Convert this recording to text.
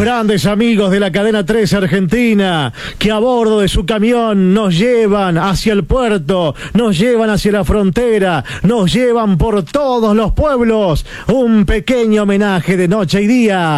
grandes amigos de la cadena 3 Argentina, que a bordo de su camión nos llevan hacia el puerto, nos llevan hacia la frontera, nos llevan por todos los pueblos. Un pequeño homenaje de noche y día.